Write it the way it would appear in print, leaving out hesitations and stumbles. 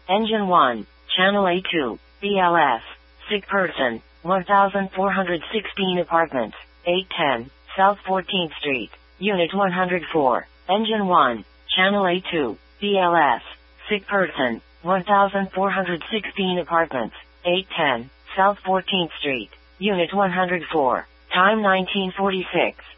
Engine 1, Channel A2, BLS, sick person, 1416 apartments, 810, South 14th Street, Unit 104. Engine 1, Channel A2, BLS, sick person, 1416 apartments, 810, South 14th Street, Unit 104. Time 1946.